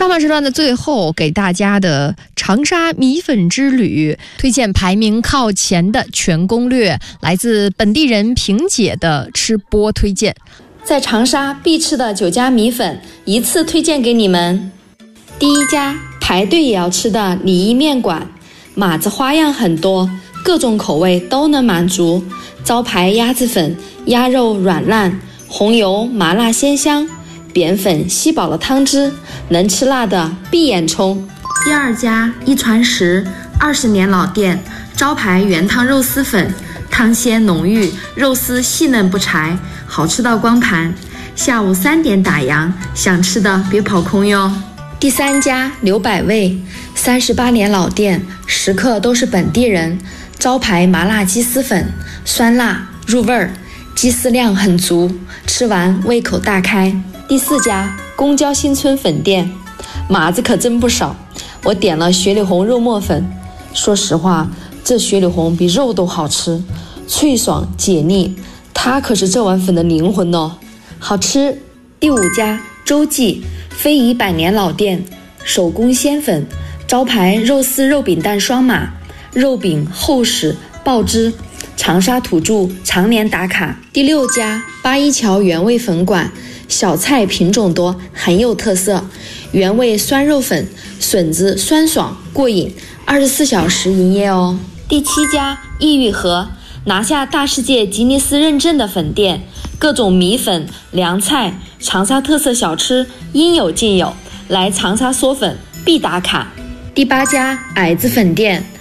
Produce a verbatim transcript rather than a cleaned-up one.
上半时段的最后，给大家的长沙米粉之旅推荐排名靠前的全攻略，来自本地人萍姐的吃播推荐。 在长沙必吃的九家米粉，一次推荐给你们。第一家，排队也要吃的李一面馆，码子花样很多，各种口味都能满足。招牌鸭子粉，鸭肉软烂，红油麻辣鲜香，扁粉吸饱了汤汁，能吃辣的闭眼冲。第二家，一传十，二十年老店，招牌原汤肉丝粉，汤鲜浓郁，肉丝细嫩不柴，好吃到光盘。下午三点打烊，想吃的别跑空哟。第三家，刘百味，三十八年老店，食客都是本地人，招牌麻辣鸡丝粉，酸辣入味儿，鸡丝量很足，吃完胃口大开。第四家，公交新村粉店，码子可真不少，我点了雪里红肉末粉，说实话，这雪里红比肉都好吃，脆爽解腻，它可是这碗粉的灵魂哦，好吃。第五家，周记，非遗百年老店，手工鲜粉，招牌肉丝肉饼蛋双码，肉饼厚实爆汁，长沙土著常年打卡。第六家，八一桥原味粉馆，小菜品种多，很有特色，原味酸肉粉，笋子酸爽过瘾，二十四小时营业哦。第七家，益裕和，拿下大世界吉尼斯认证的粉店，各种米粉凉菜长沙特色小吃应有尽有，来长沙嗦粉必打卡。第八家，矮子粉店，